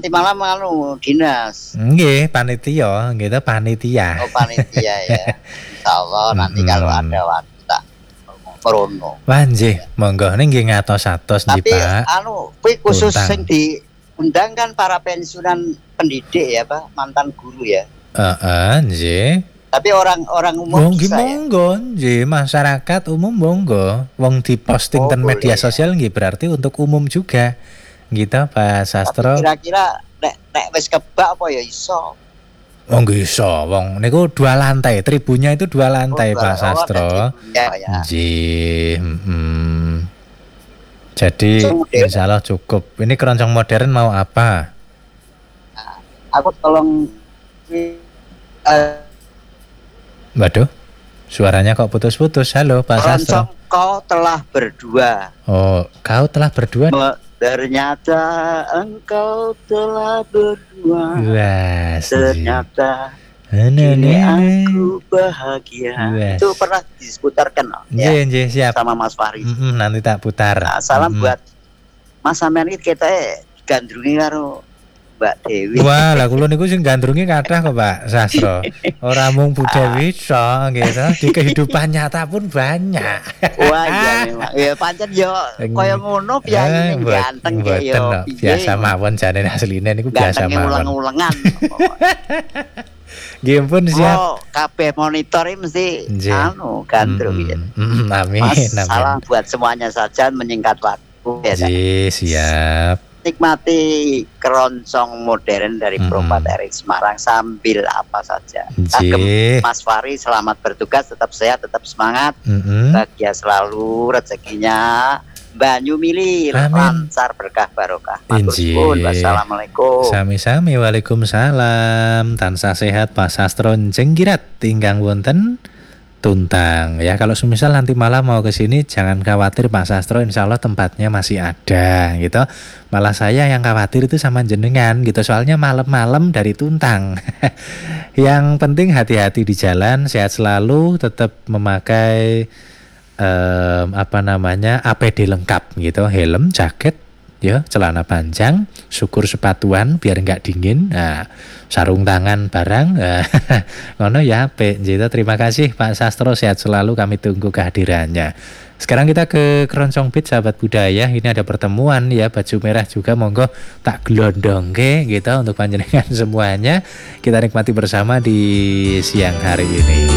nanti malam dinas. Nggih, panitia, gitu panitia. Oh, panitia ya. Insyaallah nanti kalau ada waktu tak merono. Wah nggih, monggo nggih ngatos-atos nggih, Tapi Pak. kuwi khusus sing diundang kan para pensiunan pendidik ya, Pak, mantan guru ya. Nggih. Tapi orang umum bisa ya. Monggo, nggih, masyarakat umum monggo. Wong diposting ten media sosial nggih berarti untuk umum juga. Gitu, Pak Sastro. Tapi kira-kira nek wis kebak apa ya iso. Oh nggih iso, wong niku 2 lantai, tribunnya itu 2 lantai, Pak Sastro. Nggih, Jadi insyaallah cukup. Ini keroncong modern mau apa? Aku tolong Waduh, suaranya kok putus-putus. Halo, Pak Sastro. Kau telah berdua. Oh, kau telah berdua. Ternyata engkau telah berdua. Wah, ternyata kini aku bahagia. Itu pernah diputarkan ya? Siap. Sama Mas Fahri. Nanti tak putar. Nah, salam buat Mas sampean iki kita gandrungi karo Mbak Dewi. Wah, lah kula niku sing gandrungi kathah kok, Pak Sastro. Ora mung Bu Dewi iso gitu, di kehidupan nyata pun banyak. Wah, iya memang. Ya pancen yo kaya ngono piyane ganteng yo. Biasa mawon jane asline niku biasa mawon. Ulang-ulangan. Nggih pun siap. Oh, kabeh monitor mesti gandrung ya. Amin. Salam buat semuanya saja menyingkat waktu ya. Siap. Nikmati keroncong modern dari Propat RI Semarang sambil apa saja. Mas Fahri selamat bertugas, tetap sehat, tetap semangat, bahagia selalu, rezekinya banyu milih, lancar berkah barokah. Wassalamualaikum. Sami-sami, waalaikumsalam. Tansah sehat Pak Sastro Jenggirat tinggang wonten Tuntang ya. Kalau semisal nanti malam mau ke sini jangan khawatir Pak Sastro, insya Allah tempatnya masih ada gitu. Malah saya yang khawatir itu sama jenengan gitu, soalnya malam-malam dari Tuntang. Yang penting hati-hati di jalan, sehat selalu, tetap memakai APD lengkap gitu, helm, jaket, ya, celana panjang, syukur sepatuan biar nggak dingin, nah, sarung tangan barang, ngono ya, Jadi terima kasih Pak Sastro, sehat selalu, kami tunggu kehadirannya. Sekarang kita ke Keroncong Beat sahabat budaya. Ini ada pertemuan ya, baju merah juga, monggo tak glondong gitu untuk panjenengan semuanya. Kita nikmati bersama di siang hari ini.